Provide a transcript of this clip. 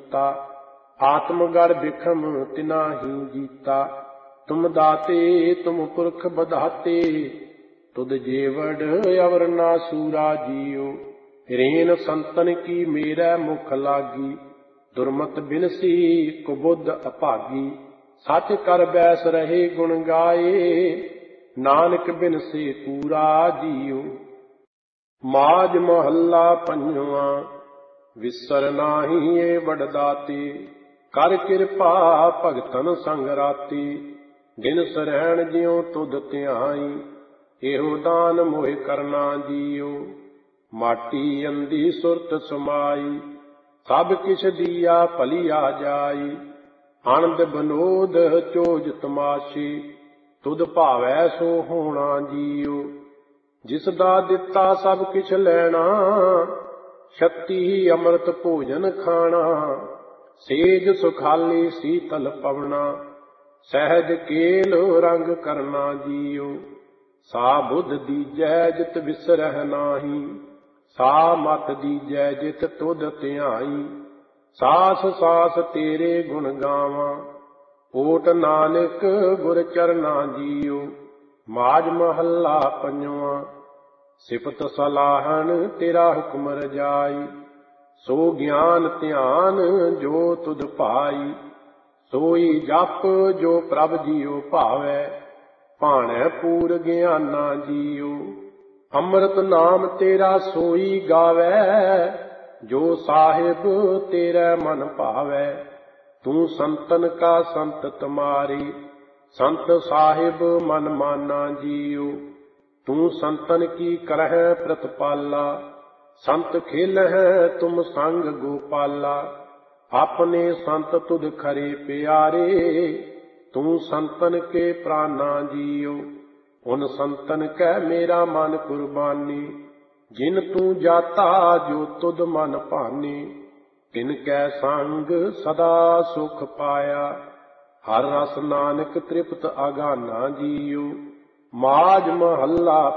कीता। आत्मगढ़ बिखम तिना ही जीता। तुम दाते तुम पुरख बधाते, तुद जेवड़ अवर ना सूरा जियो। रेन संतन की मेरा मुख लागी, दुर्मत बिनसी कुबुद्ध अभागी। सच कर बैस रहे गुण गाए, नानक बिनसे पूरा जियो। माज महला पंजवा, विसर नाही ये वडदाते। कर किरपा भगतन संग राते, दिन सरैण जियो तुध ध्याई। एहो दान मोहि करना जियो, माटी अंधी सुरत समाई। सब किछ दिया भलिया जाई, आनंद बनोद चोज तमाशे। तुद भावै सो होना जियो, जिस दा दिता सब किछ लैना। छत्ती अमृत भोजन खाना, सेज सुखाली शीतल पवना। सहज केल रंग करना जियो, सा बुध दीजै जित बिसरह नाही। सा मत दीजै जित तुध ध्याई। सास सास तेरे गुण गावां, ओट नानक गुर चरना जियो। माज महला पंजवा, सिफत सलाहन तेरा हुक्म रजाई। सो ज्ञान ध्यान जो तुध पाई, सोई जप जो प्रभ जियो भावै। भाणै पूर ज्ञाना जियो, अमृत नाम तेरा सोई गावै। जो साहिब तेरे मन भावै, तू संतन का संत तुम्हारी। संत साहिब मन माना जियो, तू संतन की करह प्रतिपाला। संत खेलह तुम संग गोपाला, अपने संत तुध खरे प्यारे। तू संतन के प्राणा जियो, उन संतन कै मेरा मन कुर्बानी। जिन तू जाता जो तुध मन भाने, तिनकै संग सदा सुख पाया। हर रस नानक तृप्त अगाना जियो। माज महला